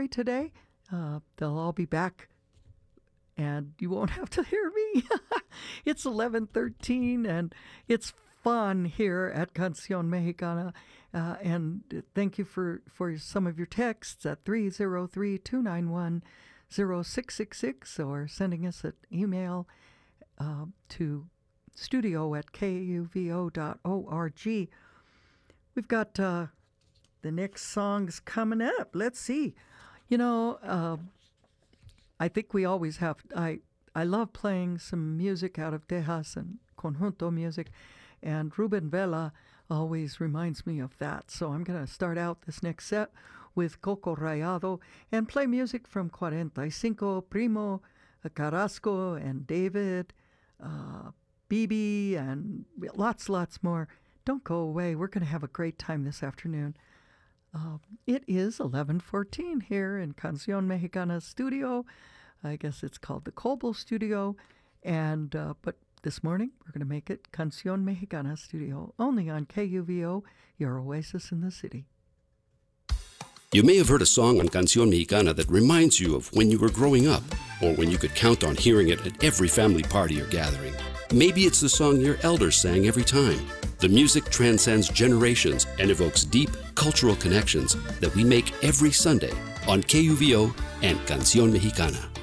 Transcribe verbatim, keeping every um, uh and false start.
January today. Uh, they'll all be back, and you won't have to hear me. It's eleven thirteen, and it's fun here at Canción Mexicana. Uh, and thank you for, for some of your texts at three oh three, two nine one, oh six six six or sending us an email uh, to studio at K U V O dot org. We've got uh, the next songs coming up. Let's see. You know, uh, I think we always have, I, I love playing some music out of Tejas and conjunto music, and Ruben Vela always reminds me of that. So I'm going to start out this next set with Coco Rayado and play music from cuarenta y cinco, Primo, Carrasco, and David, uh, Bibi, and lots, lots more. Don't go away. We're going to have a great time this afternoon. Uh, it is eleven fourteen here in Canción Mexicana studio. I guess it's called the Colbo Studio. And uh, but this morning, we're going to make it Canción Mexicana studio, only on K U V O, your oasis in the city. You may have heard a song on Canción Mexicana that reminds you of when you were growing up, or when you could count on hearing it at every family party or gathering. Maybe it's the song your elders sang every time. The music transcends generations and evokes deep cultural connections that we make every Sunday on K U V O and Canción Mexicana.